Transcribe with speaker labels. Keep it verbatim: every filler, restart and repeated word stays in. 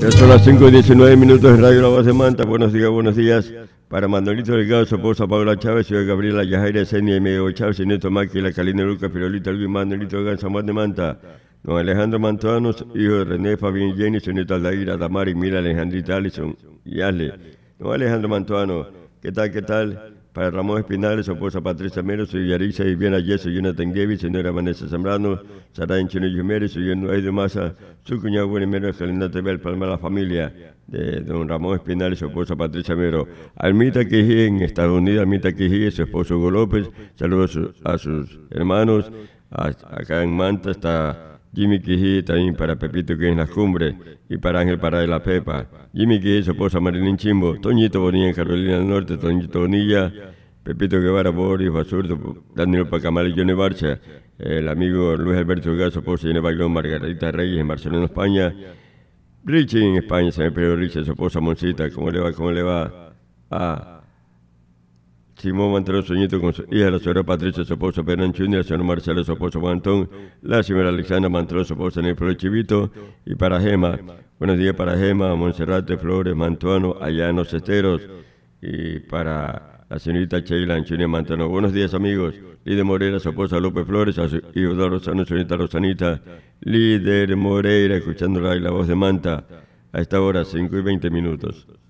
Speaker 1: Son las cinco y diecinueve minutos en Radio La Voz de Manta. Buenos días, buenos días. Para Manolito Delgado, su esposa Paula Chávez, señor Gabriela Yajaira, Senia y Medio Chávez, Neto Maqui, La Calina Luca, Pirolita Luis, Manolito Delgado, San Juan de Manta. Don Alejandro Mantuanos, hijo de René, Fabián Jenny, su nieto Aldair, Damari, Mira, Alejandrita, Alison y Ale. Don Alejandro Mantuano, ¿qué tal, qué tal? Para Ramón Espinales, su esposa Patricia Mero, su Yarisa y Viviana Yeso, Jonathan Gevy, señora Vanessa Zambrano, Sara Enchino Yumeri, su yerno Aido Massa, su cuñado Buenimero, Gelina Tebel, Palma la familia de don Ramón Espinales, su esposa Patricia Mero. Almita Quijí en Estados Unidos, Almita Quijí, su esposo Hugo López, saludos a sus hermanos. Acá en Manta está Jimmy Quijí, también para Pepito que es en las cumbres, y para Ángel Pará de la Pepa. Jimmy Quijí, su esposa Marilyn Chimbo, Toñito Bonilla en Carolina del Norte, Toñito Bonilla, Pepito Guevara, Boris Basurdo, Daniel Pacamal y Johnny Barcha, el amigo Luis Alberto Delgado, su esposa Jenny Bailón, Margarita Reyes en Barcelona, España, Richie en España, señor Pedro Richie, su esposa Moncita, ¿cómo le va? ¿Cómo le va? A Simón Mantero Soñito con su hija, la señora Patricia, su esposo Fernán Junior, el señor Marcelo, su esposo Juan Antón, la señora Alexandra Mantero, su esposa Néstor Chivito, y para Gema, buenos días para Gema, Monserrate Flores, Mantuano, allá en los Esteros, y para la señorita Sheila Anchunia Mantuano. Buenos días, amigos. Líder Moreira, su esposa López Flores, a su hijo de Rosano, señorita Rosanita, Líder Moreira, escuchando la voz de Manta, a esta hora, cinco y veinte minutos.